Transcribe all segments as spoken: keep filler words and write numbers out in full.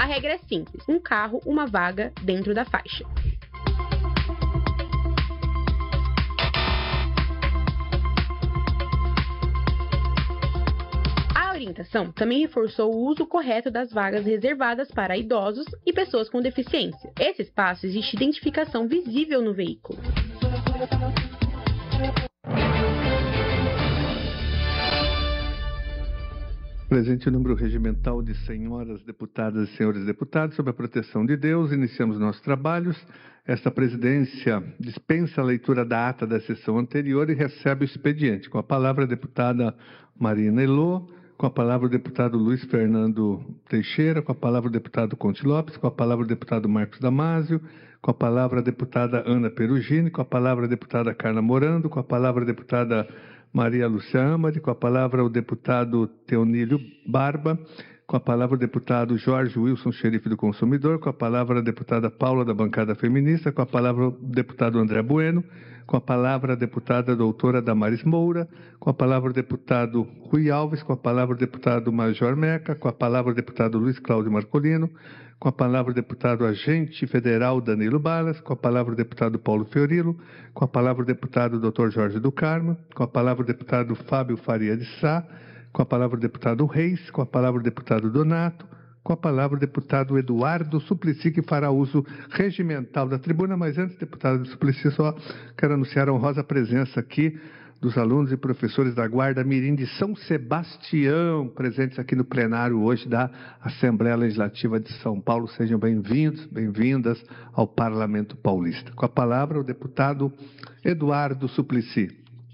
A regra é simples: um carro, uma vaga dentro da faixa. A orientação também reforçou o uso correto das vagas reservadas para idosos e pessoas com deficiência. Esse espaço existe identificação visível no veículo. Presente o número regimental de senhoras deputadas e senhores deputados, sob a proteção de Deus, iniciamos nossos trabalhos. Esta presidência dispensa a leitura da ata da sessão anterior e recebe o expediente. Com a palavra a deputada Marina Elô, com a palavra o deputado Luiz Fernando Teixeira, com a palavra o deputado Conte Lopes, com a palavra o deputado Marcos Damasio, com a palavra a deputada Ana Perugini, com a palavra a deputada Carla Morando, com a palavra a deputada Maria Lúcia Amari, com a palavra o deputado Teonílio Barba, com a palavra o deputado Jorge Wilson, xerife do consumidor, com a palavra a deputada Paula da bancada feminista, com a palavra o deputado André Bueno, com a palavra a deputada doutora Damares Moura, com a palavra o deputado Rui Alves, com a palavra o deputado Major Meca, com a palavra o deputado Luiz Cláudio Marcolino, com a palavra o deputado agente federal Danilo Balas, com a palavra o deputado Paulo Fiorilo, com a palavra o deputado doutor Jorge do Carmo, com a palavra o deputado Fábio Faria de Sá, com a palavra o deputado Reis, com a palavra o deputado Donato, com a palavra o deputado Eduardo Suplicy, que fará uso regimental da tribuna. Mas antes, deputado Suplicy, só quero anunciar a honrosa presença aqui dos alunos e professores da Guarda Mirim de São Sebastião, presentes aqui no plenário hoje da Assembleia Legislativa de São Paulo. Sejam bem-vindos, bem-vindas ao Parlamento Paulista. Com a palavra, o deputado Eduardo Suplicy.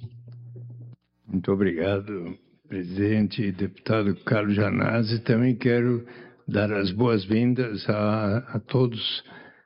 Muito obrigado, presidente e deputado Carlos Janazzi. Também quero dar as boas-vindas a, a todos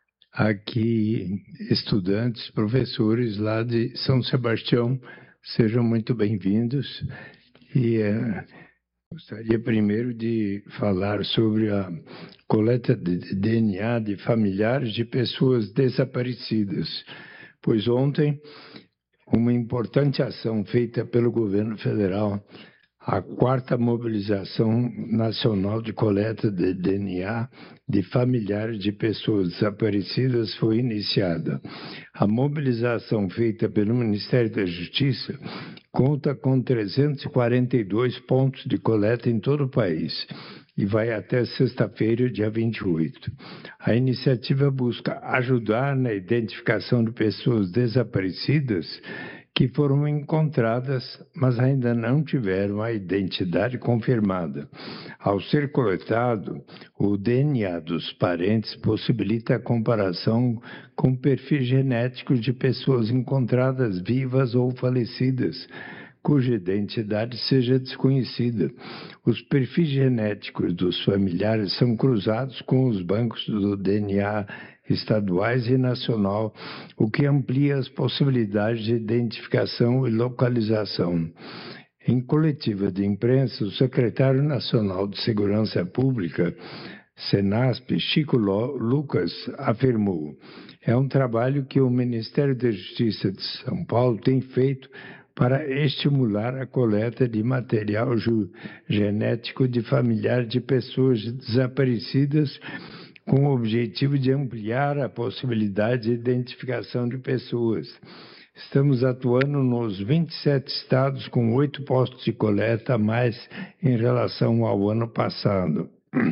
aqui, estudantes, professores lá de São Sebastião. Sejam muito bem-vindos. E eh, gostaria primeiro de falar sobre a coleta de D N A de familiares de pessoas desaparecidas, pois ontem uma importante ação feita pelo governo federal, a quarta mobilização nacional de coleta de D N A de familiares de pessoas desaparecidas foi iniciada. A mobilização feita pelo Ministério da Justiça conta com trezentos e quarenta e dois pontos de coleta em todo o país e vai até sexta-feira, dia vinte e oito. A iniciativa busca ajudar na identificação de pessoas desaparecidas que foram encontradas, mas ainda não tiveram a identidade confirmada. Ao ser coletado, o D N A dos parentes possibilita a comparação com perfis genéticos de pessoas encontradas vivas ou falecidas, cuja identidade seja desconhecida. Os perfis genéticos dos familiares são cruzados com os bancos do D N A estaduais e nacional, o que amplia as possibilidades de identificação e localização. Em coletiva de imprensa, o secretário nacional de Segurança Pública, Senasp, Chico Lucas, afirmou: é um trabalho que o Ministério da Justiça de São Paulo tem feito para estimular a coleta de material genético de familiares de pessoas desaparecidas, com o objetivo de ampliar a possibilidade de identificação de pessoas. Estamos atuando nos vinte e sete estados com oito postos de coleta a mais em relação ao ano passado.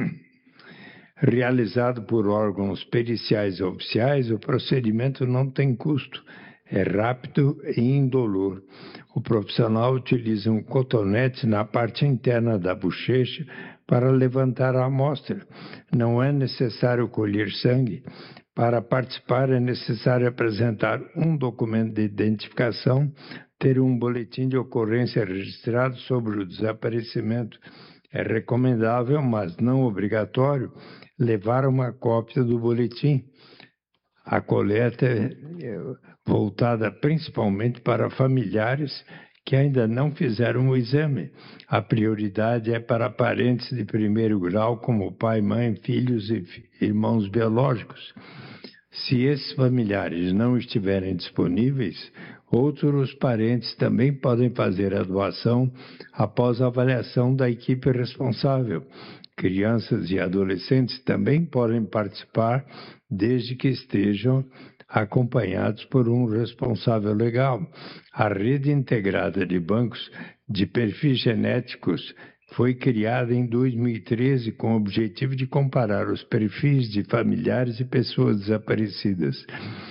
Realizado por órgãos periciais oficiais, o procedimento não tem custo, é rápido e indolor. O profissional utiliza um cotonete na parte interna da bochecha para levantar a amostra. Não é necessário colher sangue. Para participar, é necessário apresentar um documento de identificação, ter um boletim de ocorrência registrado sobre o desaparecimento. É recomendável, mas não obrigatório, levar uma cópia do boletim. A coleta é voltada principalmente para familiares que ainda não fizeram o exame. A prioridade é para parentes de primeiro grau, como pai, mãe, filhos e irmãos biológicos. Se esses familiares não estiverem disponíveis, outros parentes também podem fazer a doação após a avaliação da equipe responsável. Crianças e adolescentes também podem participar, desde que estejam acompanhados por um responsável legal. A rede integrada de bancos de perfis genéticos foi criada em dois mil e treze com o objetivo de comparar os perfis de familiares e pessoas desaparecidas.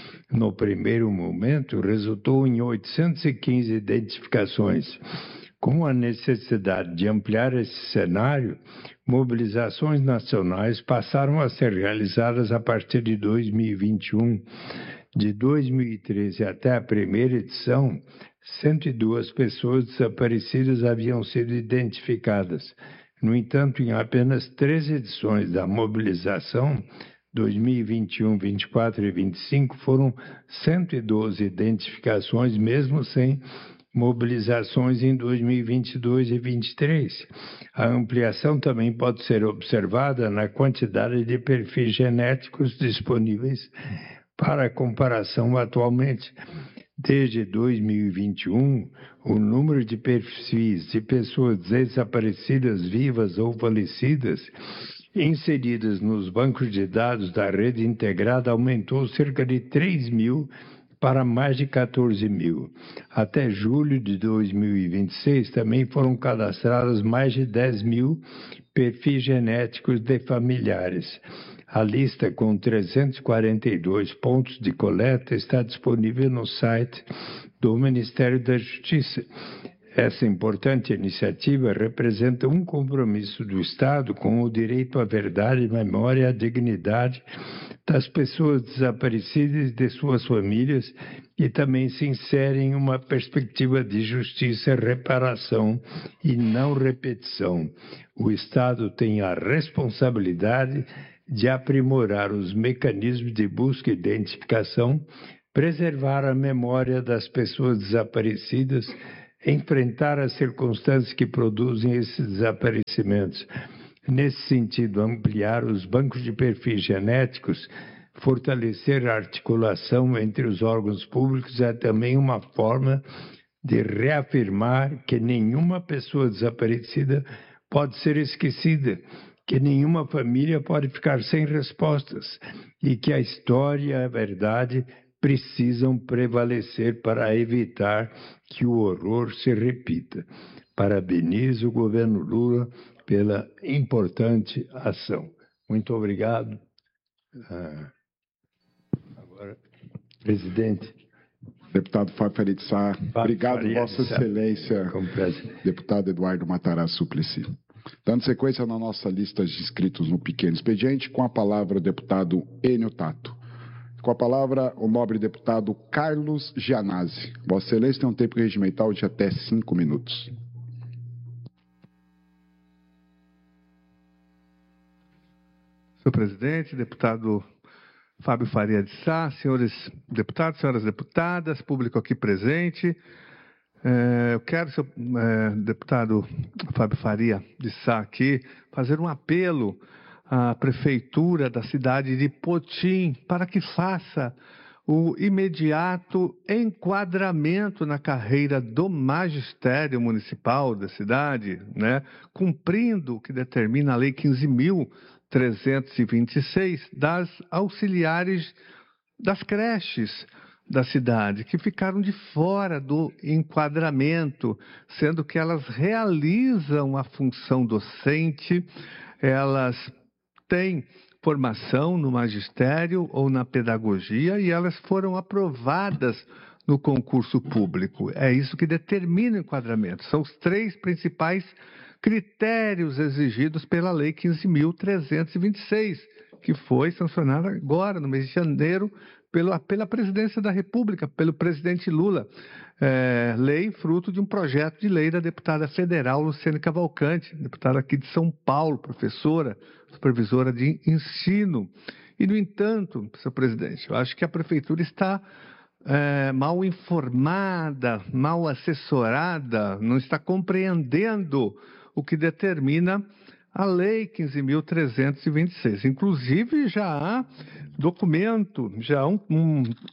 No primeiro momento, resultou em oitocentas e quinze identificações. Com a necessidade de ampliar esse cenário, mobilizações nacionais passaram a ser realizadas a partir de dois mil e vinte e um. De dois mil e treze até a primeira edição, cento e duas pessoas desaparecidas haviam sido identificadas. No entanto, em apenas três edições da mobilização, dois mil e vinte e um, vinte e quatro e vinte e cinco, foram cento e doze identificações, mesmo sem mobilizações em dois mil e vinte e dois e vinte e três. A ampliação também pode ser observada na quantidade de perfis genéticos disponíveis para comparação atualmente. Desde dois mil e vinte e um, o número de perfis de pessoas desaparecidas, vivas ou falecidas inseridas nos bancos de dados da rede integrada aumentou cerca de três mil para mais de quatorze mil. Até julho de dois mil e vinte e seis, também foram cadastrados mais de dez mil perfis genéticos de familiares. A lista com trezentos e quarenta e dois pontos de coleta está disponível no site do Ministério da Justiça. Essa importante iniciativa representa um compromisso do Estado com o direito à verdade, memória e à dignidade das pessoas desaparecidas e de suas famílias e também se insere em uma perspectiva de justiça, reparação e não repetição. O Estado tem a responsabilidade de aprimorar os mecanismos de busca e identificação, preservar a memória das pessoas desaparecidas, enfrentar as circunstâncias que produzem esses desaparecimentos. Nesse sentido, ampliar os bancos de perfis genéticos, fortalecer a articulação entre os órgãos públicos é também uma forma de reafirmar que nenhuma pessoa desaparecida pode ser esquecida, que nenhuma família pode ficar sem respostas e que a história e a verdade precisam prevalecer para evitar que o horror se repita. Parabenizo o governo Lula pela importante ação. Muito obrigado. Ah, agora, presidente. Deputado Fábio Faria de Sá. Obrigado, Faria Vossa Sá. Excelência, deputado Eduardo Matarazzo Suplicy. Dando sequência na nossa lista de inscritos no pequeno expediente, com a palavra o deputado Enio Tato. Com a palavra, o nobre deputado Carlos Gianazzi. Vossa Excelência tem um tempo regimental de até cinco minutos. Senhor presidente, deputado Fábio Faria de Sá, senhores deputados, senhoras deputadas, público aqui presente, é, eu quero, senhor é, deputado Fábio Faria de Sá, aqui, fazer um apelo à prefeitura da cidade de Potim para que faça o imediato enquadramento na carreira do magistério municipal da cidade, né, cumprindo o que determina a Lei quinze mil trezentos e vinte e seis das auxiliares das creches da cidade, que ficaram de fora do enquadramento, sendo que elas realizam a função docente, elas têm formação no magistério ou na pedagogia e elas foram aprovadas no concurso público. É isso que determina o enquadramento. São os três principais critérios exigidos pela Lei quinze mil trezentos e vinte e seis, que foi sancionada agora, no mês de janeiro, pela, pela Presidência da República, pelo presidente Lula. É, lei fruto de um projeto de lei da deputada federal Luciane Cavalcante, deputada aqui de São Paulo, professora, supervisora de ensino. E, no entanto, senhor presidente, eu acho que a prefeitura está é, mal informada, mal assessorada, não está compreendendo o que determina a Lei quinze mil trezentos e vinte e seis. Inclusive, já há documento, já há um, um,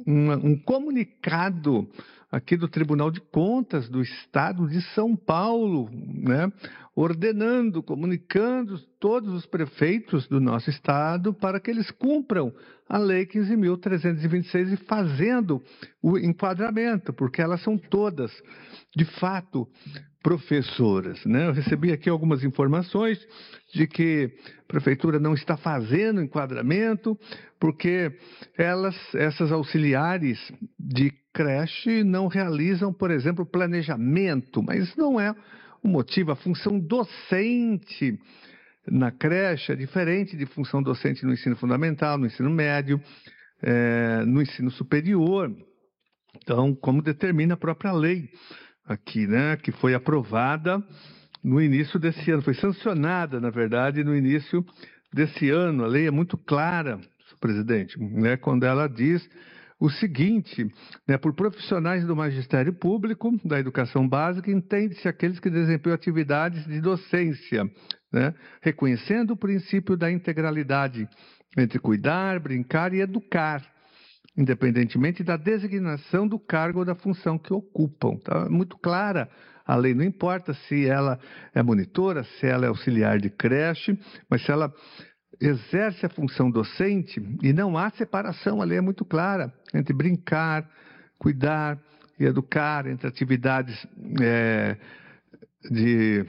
um, um comunicado aqui do Tribunal de Contas do Estado de São Paulo, né, ordenando, comunicando todos os prefeitos do nosso estado para que eles cumpram a Lei quinze mil trezentos e vinte e seis e fazendo o enquadramento, porque elas são todas, de fato, professoras, né? Eu recebi aqui algumas informações de que a prefeitura não está fazendo enquadramento porque elas, essas auxiliares de creche não realizam, por exemplo, planejamento, mas não é o motivo. A função docente na creche é diferente de função docente no ensino fundamental, no ensino médio, é, no ensino superior. Então, como determina a própria lei aqui, né, que foi aprovada no início desse ano, foi sancionada, na verdade, no início desse ano. A lei é muito clara, senhor presidente, né, quando ela diz o seguinte, né, por profissionais do magistério público, da educação básica, entende-se aqueles que desempenham atividades de docência, né, reconhecendo o princípio da integralidade entre cuidar, brincar e educar, independentemente da designação do cargo ou da função que ocupam. Tá muito clara a lei, não importa se ela é monitora, se ela é auxiliar de creche, mas se ela exerce a função docente, e não há separação, a lei é muito clara, entre brincar, cuidar e educar, entre atividades é, de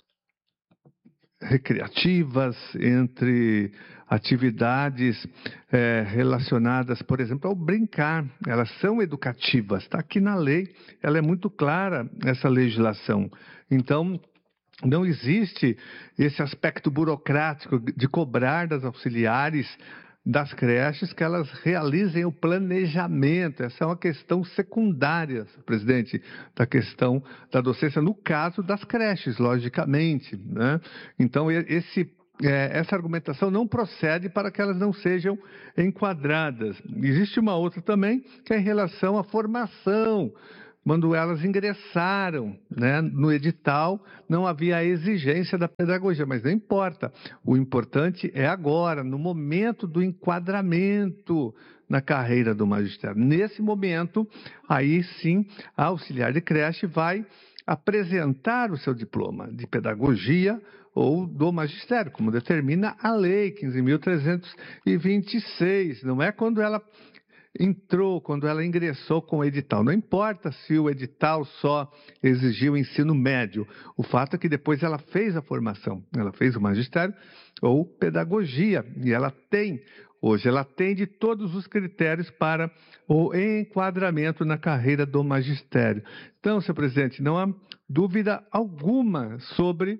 recreativas, entre atividades é, relacionadas, por exemplo, ao brincar. Elas são educativas. Está aqui na lei, ela é muito clara, essa legislação. Então, não existe esse aspecto burocrático de cobrar das auxiliares das creches que elas realizem o planejamento. Essa é uma questão secundária, presidente, da questão da docência, no caso das creches, logicamente, né? Então, esse, é, essa argumentação não procede para que elas não sejam enquadradas. Existe uma outra também, que é em relação à formação. Quando elas ingressaram, né, no edital, não havia a exigência da pedagogia, mas não importa. O importante é agora, no momento do enquadramento na carreira do magistério. Nesse momento, aí sim, a auxiliar de creche vai apresentar o seu diploma de pedagogia ou do magistério, como determina a Lei quinze mil trezentos e vinte e seis. Não é quando ela entrou, quando ela ingressou com o edital. Não importa se o edital só exigiu o ensino médio. O fato é que depois ela fez a formação. Ela fez o magistério ou pedagogia. E ela tem, hoje, ela atende todos os critérios para o enquadramento na carreira do magistério. Então, senhor presidente, não há dúvida alguma sobre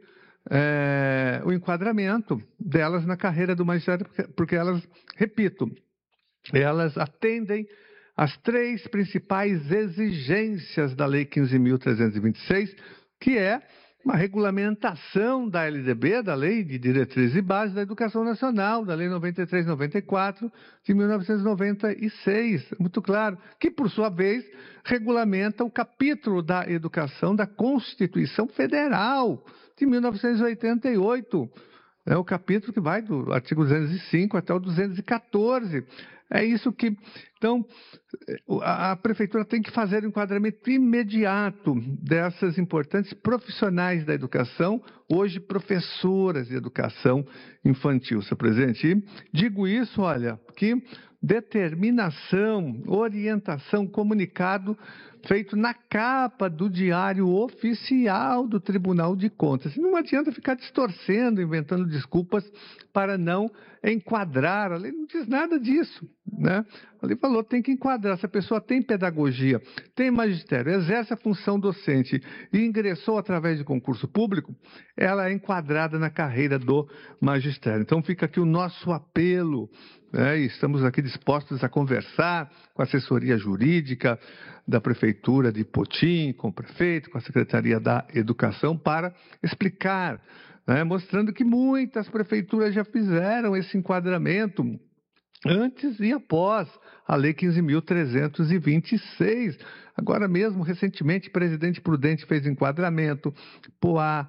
é, o enquadramento delas na carreira do magistério, porque, porque elas, repito, elas atendem às três principais exigências da Lei quinze mil trezentos e vinte e seis, que é uma regulamentação da L D B, da Lei de Diretrizes e Bases da Educação Nacional, da Lei noventa e três noventa e quatro, de mil novecentos e noventa e seis, muito claro, que, por sua vez, regulamenta o capítulo da educação da Constituição Federal de mil novecentos e oitenta e oito. É o capítulo que vai do artigo duzentos e cinco até o duzentos e quatorze. É isso que... Então, a, a prefeitura tem que fazer o enquadramento imediato dessas importantes profissionais da educação, hoje professoras de educação infantil, senhor presidente. E digo isso, olha, que determinação, orientação, comunicado feito na capa do Diário Oficial do Tribunal de Contas. Não adianta ficar distorcendo, inventando desculpas para não enquadrar. A lei não diz nada disso, né? A lei falou, tem que enquadrar. Se a pessoa tem pedagogia, tem magistério, exerce a função docente e ingressou através de concurso público, ela é enquadrada na carreira do magistério. Então fica aqui o nosso apelo, né? E estamos aqui dispostos a conversar com a assessoria jurídica da Prefeitura de Potim, com o prefeito, com a Secretaria da Educação, para explicar, né, mostrando que muitas prefeituras já fizeram esse enquadramento antes e após a Lei quinze mil trezentos e vinte e seis. Agora mesmo, recentemente, o presidente Prudente fez enquadramento, Poá,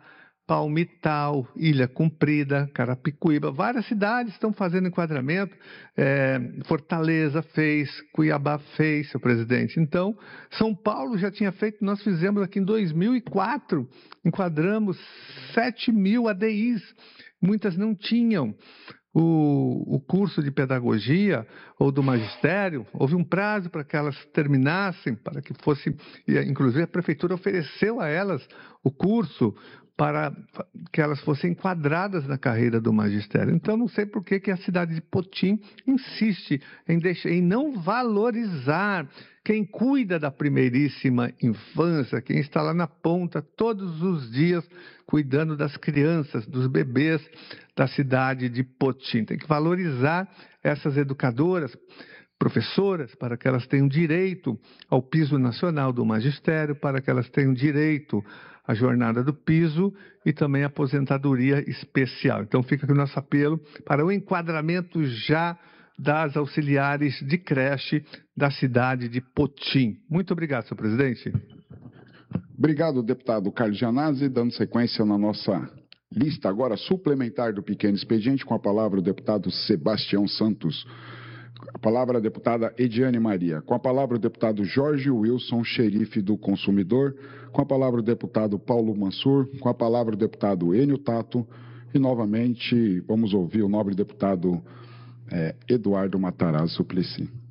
Palmital, Ilha Comprida, Carapicuíba, várias cidades estão fazendo enquadramento, é, Fortaleza fez, Cuiabá fez, seu presidente. Então, São Paulo já tinha feito, nós fizemos aqui em dois mil e quatro, enquadramos sete mil A D Is, muitas não tinham o, o curso de pedagogia ou do magistério, houve um prazo para que elas terminassem, para que fosse, inclusive a prefeitura ofereceu a elas o curso para que elas fossem enquadradas na carreira do magistério. Então, não sei por que, que a cidade de Potim insiste em, deixar, em não valorizar quem cuida da primeiríssima infância, quem está lá na ponta todos os dias cuidando das crianças, dos bebês da cidade de Potim. Tem que valorizar essas educadoras, professoras, para que elas tenham direito ao piso nacional do magistério, para que elas tenham direito à jornada do piso e também à aposentadoria especial. Então fica aqui o nosso apelo para o enquadramento já das auxiliares de creche da cidade de Potim. Muito obrigado, senhor presidente. Obrigado, deputado Carlos Gianazzi. Dando sequência na nossa lista agora suplementar do pequeno expediente, com a palavra o deputado Sebastião Santos. A palavra a deputada Ediane Maria. Com a palavra o deputado Jorge Wilson, xerife do consumidor. Com a palavra o deputado Paulo Mansur. Com a palavra o deputado Enio Tato. E, novamente, vamos ouvir o nobre deputado eh, Eduardo Matarazzo Suplicy.